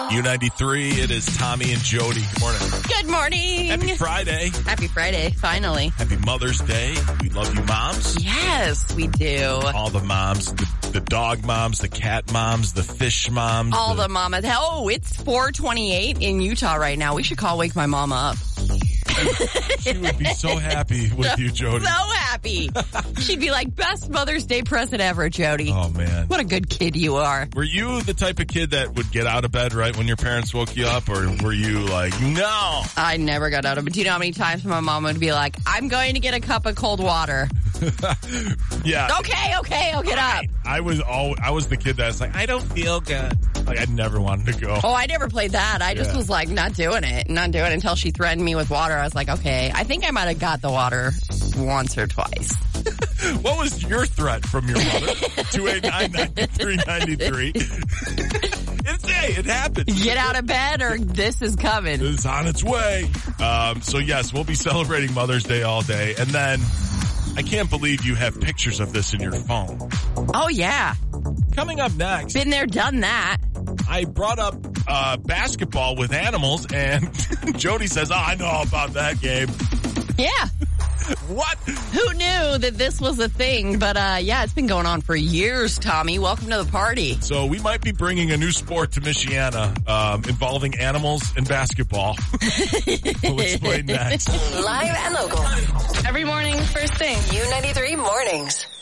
U93, it is Tommy and Jody. Good morning. Good morning. Happy Friday. Happy Friday, finally. Happy Mother's Day. We love you moms. Yes, we do. All the moms, the dog moms, the cat moms, the fish moms. All the mamas. Oh, it's 4:28 in Utah right now. We should call Wake My Mama Up. She would be so happy with you, Jody. So happy. She'd be like, best Mother's Day present ever, Jody. Oh, man. What a good kid you are. Were you the type of kid that would get out of bed right when your parents woke you up, or were you like, no? I never got out of bed. Do you know how many times my mom would be like, I'm going to get a cup of cold water? Yeah. Okay, I'll get up. I was the kid that's like, I don't feel good. Like, I never wanted to go. Oh, I never played that. I just was like, not doing it until she threatened me with water. I was like, okay. I think I might have got the water once or twice. What was your threat from your mother? 289-9393. It happens. Get out of bed or this is coming. It's on its way. So yes, we'll be celebrating Mother's Day all day. And then I can't believe you have pictures of this in your phone. Oh, yeah. Coming up next. Been there, done that. I brought up basketball with animals, and Jody says, oh, I know all about that game. Yeah. What? Who knew that this was a thing? But, yeah, it's been going on for years, Tommy. Welcome to the party. So we might be bringing a new sport to Michiana involving animals and basketball. We'll explain next. Live and local. Every morning, first thing. U93 Mornings.